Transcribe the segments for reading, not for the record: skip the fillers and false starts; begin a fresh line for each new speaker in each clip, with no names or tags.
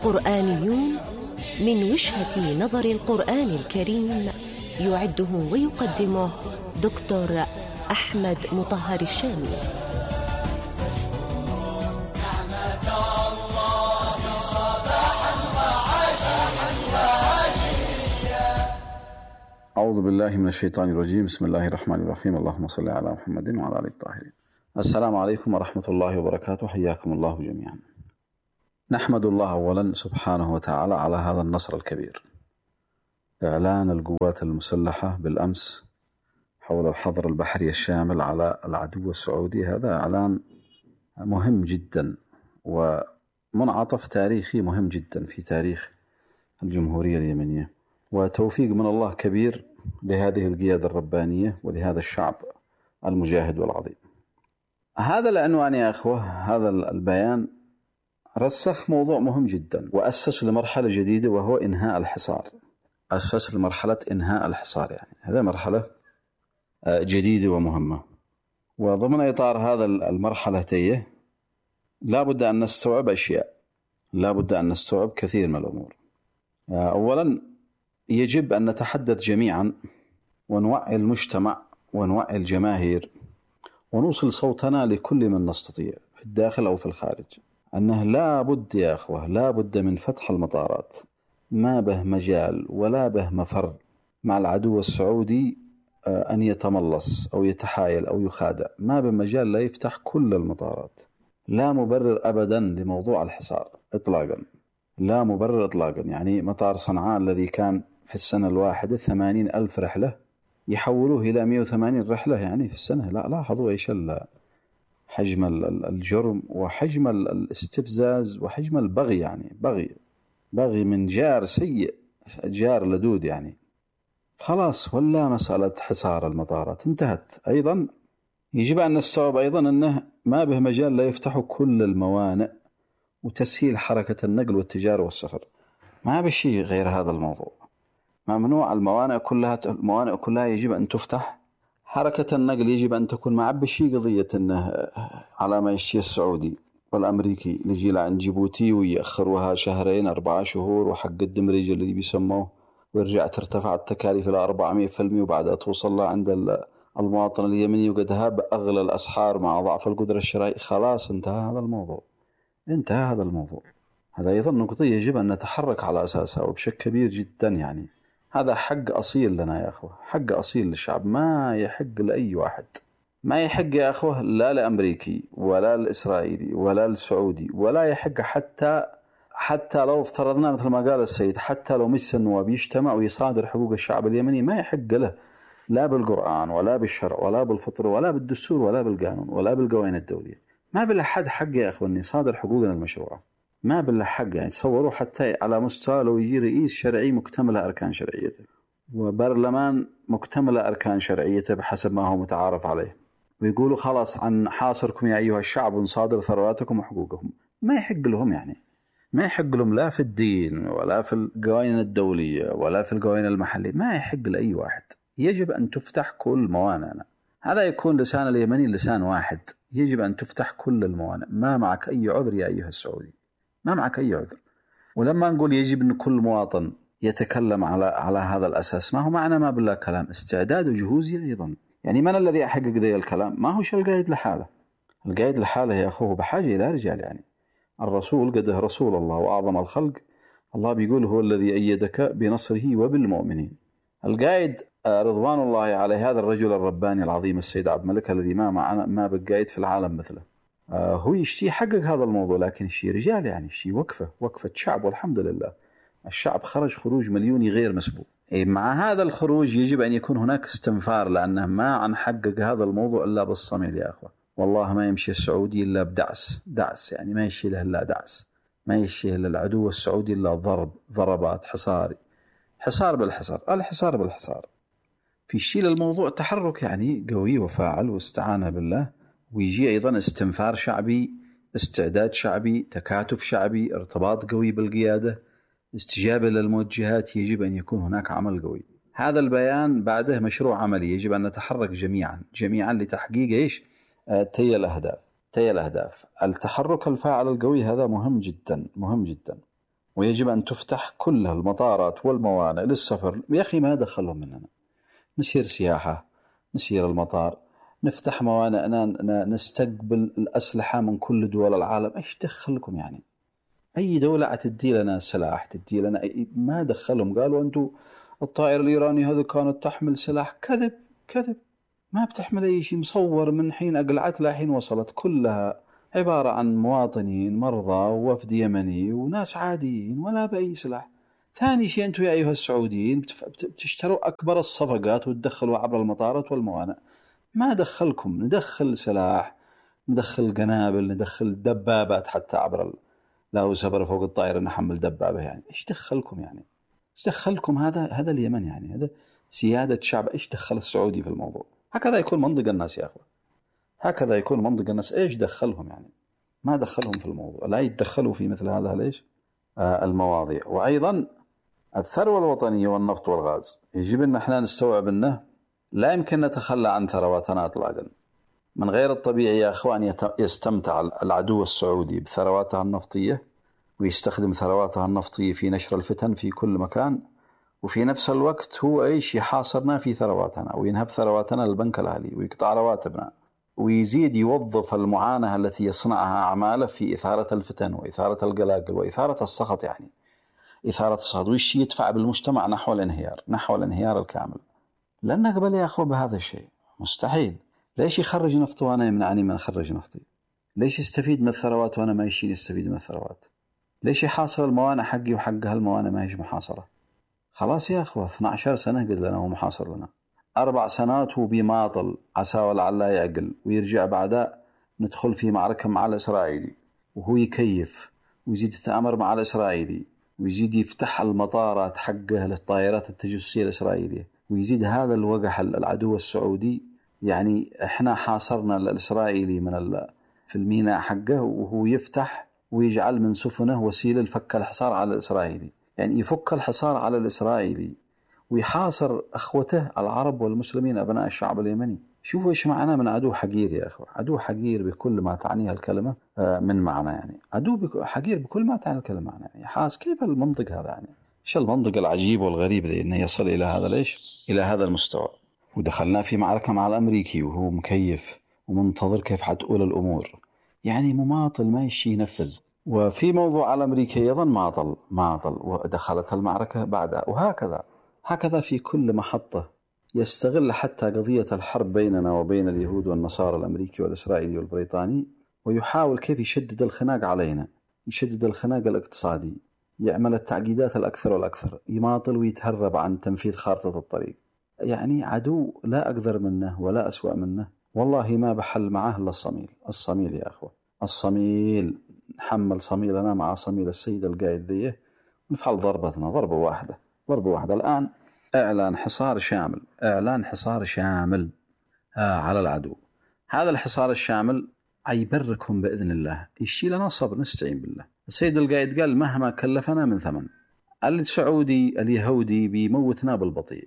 قرآنيون من وجهة نظر القرآن الكريم، يعده ويقدمه دكتور أحمد مطهر الشامي.
أعوذ بالله من الشيطان الرجيم. بسم الله الرحمن الرحيم. اللهم صل على محمد وعلى آله الطاهرين. السلام عليكم ورحمة الله وبركاته. حياكم الله جميعا. نحمد الله أولا سبحانه وتعالى على هذا النصر الكبير، إعلان القوات المسلحة بالأمس حول الحظر البحري الشامل على العدو السعودي. هذا إعلان مهم جدا ومنعطف تاريخي مهم جدا في تاريخ الجمهورية اليمنية، وتوفيق من الله كبير لهذه القيادة الربانية ولهذا الشعب المجاهد والعظيم. هذا العنوان يا أخوة، هذا البيان رسخ موضوع مهم جدا وأسس لمرحلة جديدة، وهو إنهاء الحصار. أسس لمرحلة إنهاء الحصار، يعني هذا مرحلة جديدة ومهمة. وضمن إطار هذا المرحلة لا بد أن نستوعب أشياء، لا بد أن نستوعب كثير من الأمور. أولا يجب أن نتحدث جميعا ونوعي المجتمع ونوعي الجماهير ونوصل صوتنا لكل من نستطيع في الداخل أو في الخارج، أنه لا بد يا أخوة، لا بد من فتح المطارات، ما به مجال ولا به مفر مع العدو السعودي أن يتملص أو يتحايل أو يخادع. ما به مجال لا يفتح كل المطارات. لا مبرر أبدا لموضوع الحصار إطلاقا، لا مبرر إطلاقا. يعني مطار صنعاء الذي كان في السنة الواحدة 80,000 رحلة يحولوه إلى 180 رحلة يعني في السنة. لا، لاحظوا إيش حجم الجرم وحجم الاستفزاز وحجم البغي، يعني بغي من جار سيء، جار لدود يعني. خلاص، ولا مسألة حصار المطارات انتهت. أيضا يجب أن نستوعب أيضا أنه ما به مجال لا يفتحوا كل الموانئ وتسهيل حركة النقل والتجارة والسفر. ما بشيء غير هذا الموضوع. ممنوع الموانئ كلها يجب أن تفتح. حركة النقل يجب أن تكون مع بشيء قضية أنه على ما يشتي السعودي والأمريكي يجي لعند جيبوتي ويأخروها 2 4 شهور، وحق الدمريج الذي بيسموه، ويرجع ترتفع التكاليف إلى 400%، وبعدها توصل له عند المواطن اليمني وقدها بأغلى الأسعار مع ضعف القدرة الشرائية. خلاص انتهى هذا الموضوع، انتهى هذا الموضوع. هذا أيضا نقطة يجب أن نتحرك على أساسها وبشكل كبير جدا. يعني هذا حق أصيل لنا يا أخوة، حق أصيل للشعب، ما يحق لأي واحد. ما يحق يا أخوة لا لأمريكي ولا لإسرائيلي ولا للسعودي، ولا يحق حتى لو افترضنا مثل ما قال السيد، حتى لو مجلس النواب يجتمع ويصادر حقوق الشعب اليمني، ما يحق له، لا بالقرآن ولا بالشرع ولا بالفطر ولا بالدستور ولا بالقانون ولا بالقوانين الدولية. ما بالله حد حق يا أخوة أن يصادر حقوقنا المشروعة، ما بالله حق. يعني تصوروا حتى على مستوى لو يجي رئيس شرعي مكتملة أركان شرعيته، وبرلمان مكتملة أركان شرعيته بحسب ما هو متعارف عليه، ويقولوا خلاص عن حاصركم يا أيها الشعب ونصادر ثرواتكم وحقوقهم، ما يحق لهم. يعني ما يحق لهم لا في الدين ولا في القوانين الدولية ولا في القوانين المحلية، ما يحق لأي واحد. يجب أن تفتح كل موانئنا. هذا يكون لسان اليمني لسان واحد. يجب أن تفتح كل الموانئ. ما معك أي عذر يا أيها السعودي، ما معك أي عذر. ولما نقول يجب أن كل مواطن يتكلم على هذا الأساس، ما هو معنى ما بالله كلام استعداد وجهوزية أيضا. يعني من الذي يحقق ذي الكلام؟ ما هو القائد لحاله. القائد لحاله يا أخوه بحاجة إلى رجال. يعني الرسول قده رسول الله وأعظم الخلق، الله بيقول هو الذي أيدك بنصره وبالمؤمنين. القائد رضوان الله عليه، هذا الرجل الرباني العظيم السيد عبد الملك الذي ما بقائد في العالم مثله، هو يشتي يحقق هذا الموضوع، لكن يشتي رجال، يعني يشتي وقفة شعب. والحمد لله الشعب خرج خروج مليوني غير مسبوق. مع هذا الخروج يجب أن يكون هناك استنفار، لأنه ما نحقق هذا الموضوع إلا بالصميل يا أخوة. والله ما يمشي السعودي إلا بدعس، يعني ما يشي له إلا دعس، ما يشي له العدو السعودي إلا ضربات حصار بالحصار. في شيء للموضوع تحرك يعني قوي وفاعل واستعانة بالله، ويجي أيضا استنفار شعبي، استعداد شعبي، تكاتف شعبي، ارتباط قوي بالقيادة، استجابة للموجهات. يجب أن يكون هناك عمل قوي. هذا البيان بعده مشروع عملي، يجب أن نتحرك جميعا لتحقيق إيش؟ تي الأهداف. التحرك الفاعل القوي هذا مهم جدا. ويجب أن تفتح كل المطارات والموانئ للسفر. يا أخي ما دخلهم مننا، نسير سياحة، نسير المطار، نفتح موانئنا، نستقبل الأسلحة من كل دول العالم. إيش دخلكم يعني؟ أي دولة تدي لنا سلاح، تدي لنا ما دخلهم. قالوا أنتوا الطائرة الإيراني هذا كانت تحمل سلاح. كذب كذب، ما بتحمل أي شيء. مصور من حين أقلعت لحين وصلت، كلها عبارة عن مواطنين مرضى ووفد يمني وناس عاديين ولا بأي سلاح. ثاني شيء، أنتم يا أيها السعوديين بتشتروا أكبر الصفقات وتدخلوا عبر المطارات والموانئ. ما دخلكم. ندخل سلاح، ندخل قنابل، ندخل دبابات حتى عبر لا سفر فوق الطائرة نحمل دبابة. يعني إيش دخلكم يعني؟ إيش دخلكم؟ هذا اليمن يعني، هذا سيادة شعب. إيش دخل السعودي في الموضوع؟ هكذا يكون منطق الناس يا أخوة، هكذا يكون منطق الناس. إيش دخلهم يعني؟ ما دخلهم في الموضوع، لا يتدخلوا في مثل هذا ليش المواضيع. وأيضا الثروة الوطنية والنفط والغاز، يجب أن احنا نستوعب أنه لا يمكن نتخلى عن ثرواتنا إطلاقا. من غير الطبيعي يا أخوان يستمتع العدو السعودي بثرواتها النفطية ويستخدم ثرواتها النفطية في نشر الفتن في كل مكان، وفي نفس الوقت هو إيش يحاصرنا في ثرواتنا وينهب ثرواتنا للبنك الأهلي ويقطع رواتبنا ويزيد يوظف المعاناة التي يصنعها أعماله في إثارة الفتن وإثارة القلاقل وإثارة السخط. يعني إثارة السخط، ويش يدفع بالمجتمع نحو الانهيار الكامل. لن نقبل يا أخوة بهذا الشيء، مستحيل. ليش يخرج نفطه وأنا يمنعني من أخرج نفطي؟ ليش يستفيد من الثروات وأنا ما يشين يستفيد من الثروات؟ ليش يحاصر الموانئ حقي وحقها الموانئ ما هيش محاصرة؟ خلاص يا أخوة، 12 سنة قد لنا ومحاصر لنا، 4 سنوات هو بيماطل عسى ولعله يعقل، ويرجع بعدها ندخل في معركة مع الإسرائيلي وهو يكيف ويزيد يتآمر مع الإسرائيلي ويزيد يفتح المطارات حقه للطائرات التجسسية الإسرائيلية ويزيد هذا الوقح العدو السعودي. يعني احنا حاصرنا الإسرائيلي في الميناء حقه وهو يفتح ويجعل من سفنه وسيلة لفك الحصار على الإسرائيلي. يعني يفك الحصار على الإسرائيلي ويحاصر أخوته العرب والمسلمين أبناء الشعب اليمني. شوفوا إيش معنا من عدو حقير يا أخوة، عدو حقير بكل ما تعنيها الكلمة من معنى. يعني عدو حقير بكل ما تعني الكلمة معنى. يعني حاس كيف المنطق هذا؟ يعني إيش المنطق العجيب والغريب ذي إنه يصل إلى هذا ليش؟ إلى هذا المستوى. ودخلنا في معركة مع الأمريكي وهو مكيف ومنتظر كيف حتقول الأمور. يعني مماطل ما يشي ينفذ. وفي موضوع الأمريكي أيضا ماطل ودخلت المعركة بعدها. هكذا في كل محطة يستغل حتى قضية الحرب بيننا وبين اليهود والنصارى الأمريكي والإسرائيلي والبريطاني، ويحاول كيف يشدد الخناق علينا، يشدد الخناق الاقتصادي، يعمل التعقيدات الأكثر والأكثر، يماطل ويتهرب عن تنفيذ خارطة الطريق. يعني عدو لا أقدر منه ولا أسوأ منه. والله ما بحل معه إلا الصميل يا أخوة، الصميل. نحمل صميلنا مع صميل السيد القائد ذيه ونفعل ضربتنا ضربة واحدة. الآن إعلان حصار شامل على العدو. هذا الحصار الشامل يبركهم بإذن الله، يشي لنا صبر، نستعين بالله. السيد القائد قال مهما كلفنا من ثمن. السعودي اليهودي بيموتنا بالبطيء،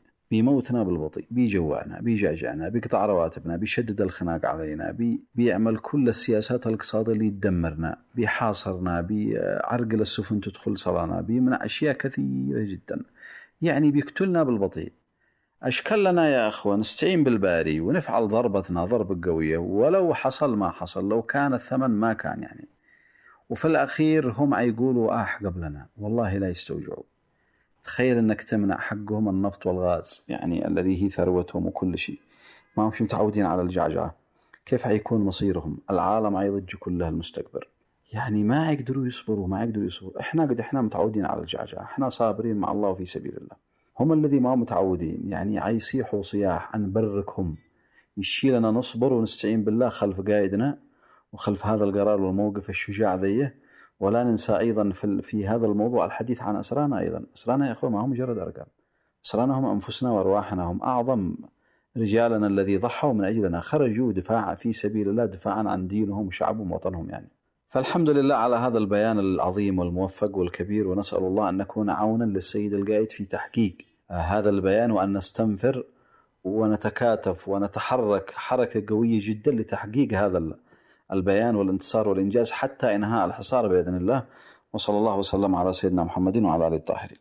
بيجوعنا، بيجعجعنا، بيقطع رواتبنا، بيشدد الخناق علينا، بيعمل كل السياسات الاقتصادية اللي تدمرنا، بيحاصرنا، بيعرقل السفن تدخل صلانا، بيمنع أشياء كثيرة جدا. يعني بيقتلنا بالبطيء. أشكال لنا يا أخوة نستعين بالباري ونفعل ضربتنا ضربة قوية، ولو حصل ما حصل، لو كان الثمن ما كان يعني. وفي الأخير هم يقولوا قبلنا، والله لا يستوجعوا. تخيل أنك تمنع حقهم النفط والغاز، يعني الذي هي ثروتهم وكل شيء، ما همش متعودين على الجعجعة. كيف حيكون مصيرهم؟ العالم يضج كله المستكبر. يعني ما يقدروا يصبروا. احنا متعودين على الجعجعة، احنا صابرين مع الله في سبيل الله. هم الذي ما متعودين، يعني عيصيحوا صياح نبركهم. يشيلنا نصبر ونستعين بالله خلف قائدنا وخلف هذا القرار والموقف الشجاع ذيه. ولا ننسى أيضا في هذا الموضوع الحديث عن أسرانا. أيضا أسرانا يا أخوة ما هم مجرد أرقام، أسرانا هم أنفسنا وأرواحنا، هم أعظم رجالنا الذي ضحوا من أجلنا، خرجوا دفاعا في سبيل الله، دفاعا عن دينهم وشعبهم ووطنهم. يعني فالحمد لله على هذا البيان العظيم والموفق والكبير، ونسأل الله أن نكون عونا للسيد القائد في تحقيق هذا البيان، وأن نستنفر ونتكاتف ونتحرك حركة قوية جدا لتحقيق هذا البيان والانتصار والإنجاز حتى إنهاء الحصار بإذن الله. وصلى الله وسلم على سيدنا محمد وعلى آله الطاهرين.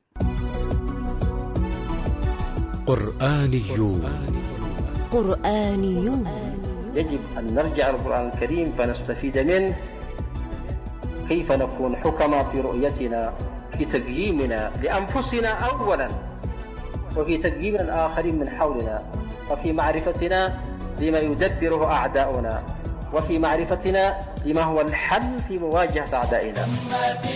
قرآنيون.
يجب أن نرجع للقرآن الكريم فنستفيد منه، كيف نكون حكما في رؤيتنا، في تقييمنا لأنفسنا أولا، وفي تقييم الآخرين من حولنا، وفي معرفتنا لما يدبره أعداؤنا، وفي معرفتنا لما هو الحل في مواجهة أعدائنا.